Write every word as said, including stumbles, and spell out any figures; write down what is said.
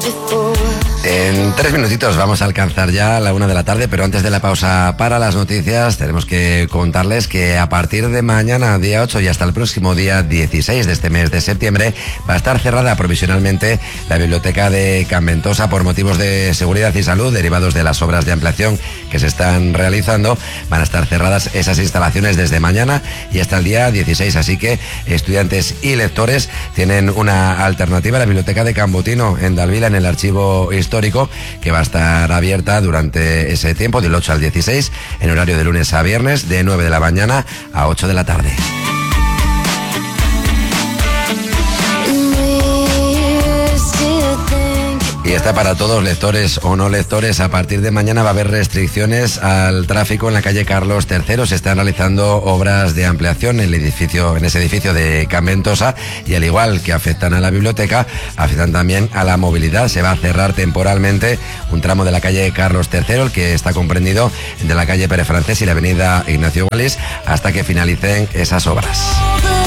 En tres minutitos vamos a alcanzar ya la una de la tarde, pero antes de la pausa para las noticias tenemos que contarles que a partir de mañana, día ocho, y hasta el próximo día dieciséis de este mes de septiembre, va a estar cerrada provisionalmente la biblioteca de Can Ventosa por motivos de seguridad y salud derivados de las obras de ampliación que se están realizando. Van a estar cerradas esas instalaciones desde mañana y hasta el día dieciséis, así que estudiantes y lectores tienen una alternativa, la biblioteca de Can Botino en Dalvila, en el archivo histórico, que va a estar abierta durante ese tiempo, del ocho al dieciséis, en horario de lunes a viernes, de nueve de la mañana a ocho de la tarde. Y está para todos, lectores o no lectores. A partir de mañana va a haber restricciones al tráfico en la calle Carlos tercero. Se están realizando obras de ampliación en el edificio, en ese edificio de Can Ventosa, y al igual que afectan a la biblioteca, afectan también a la movilidad. Se va a cerrar temporalmente un tramo de la calle Carlos tercero, el que está comprendido entre la calle Pere Francés y la avenida Ignacio Wallis, hasta que finalicen esas obras.